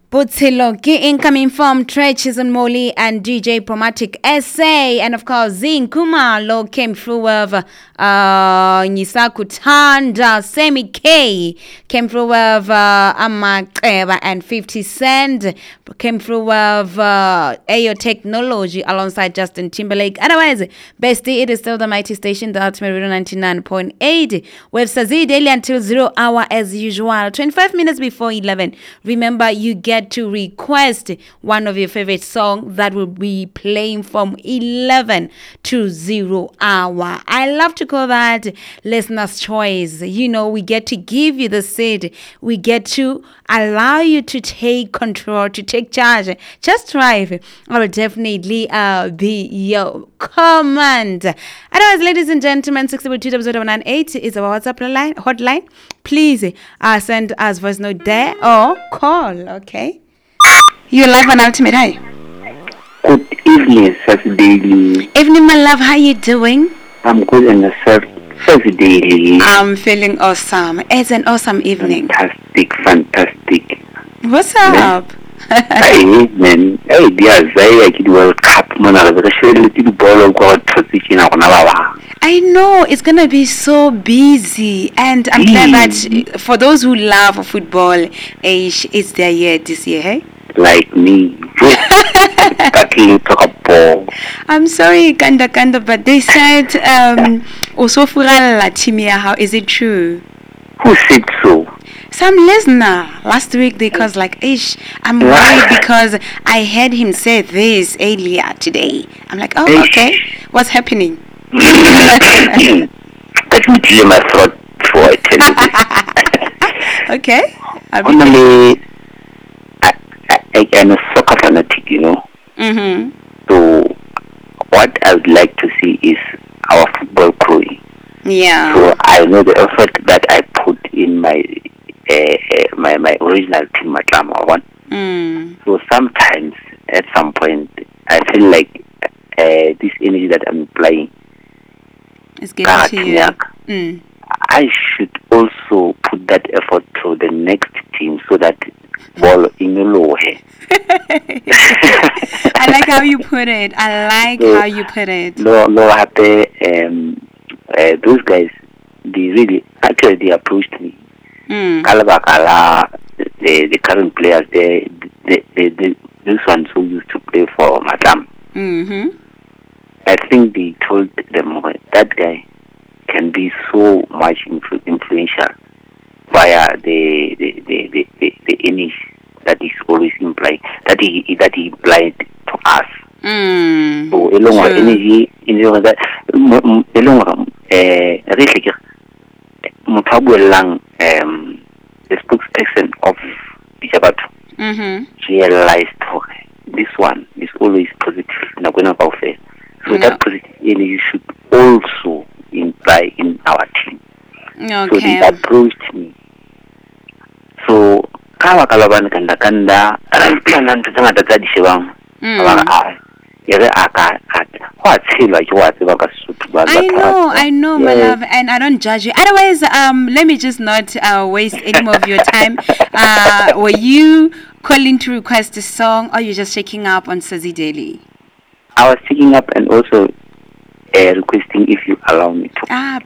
Butsillo, incoming from Treches and Molly and DJ Promatic SA, and of course Zing Kumalo came through with Nisaku Tanda, Semi K came through with Amakeba and 50 Cent came through with Ayo Technology alongside Justin Timberlake. Otherwise, bestie, it is still the mighty station, the Ultimate Radio 99.8 with Sazi Daily until 0 hour as usual. 25 minutes before 11. Remember, you get to request one of your favorite songs that will be playing from 11 to 0 hour. I love to call that listener's choice. You know, we get to give you the seed. We get to allow you to take control, to take charge. Just drive. I will definitely be your command. Otherwise, ladies and gentlemen, 622-0098 is our WhatsApp hotline. Please send us voice note there or call, okay? You're live on Ultimate. Hi. Good evening, Saturday. Evening, my love. How you doing? I'm good and yourself, Saturday. I'm feeling awesome. It's an awesome evening. Fantastic. What's up? Hey, man. Hey, dear Zaya, the World Cup, man. I know it's gonna be so busy, and I'm glad that for those who love football, it's their year this year, hey? Like me. I'm sorry, Kanda, but they said also Furala Timia, how is it true? Who said so? Some listener last week because like I'm worried because I heard him say this earlier today. I'm like, oh, okay, what's happening? Let me clear my throat before I tell you this. Okay. Only I am a soccer fanatic, you know. Mm-hmm. So what I would like to see is our football growing. Yeah. So I know the effort that I put in my my original team, Matlama one. So sometimes, at some point, I feel like this energy that I'm applying is getting to you. I should also put that effort to the next team so that ball in the low. I like how you put it. No happy. Those guys, they approached me. Kalabakala, the current players, those ones who used to play for Madam. Mm-hmm. I think they told them that guy can be so much influential via the image that is always implied that he implied to us. So along energy in that along the spokesperson of Bijabato realized this one is always positive. So that positive energy should also imply in our team. Okay. So they approached me. So Kalaban Kanda I know, my love, and I don't judge you. Otherwise, let me just not waste any more of your time. Were you calling to request a song, or you just checking up on Sazi Daily? I was checking up and also requesting if you allow me to.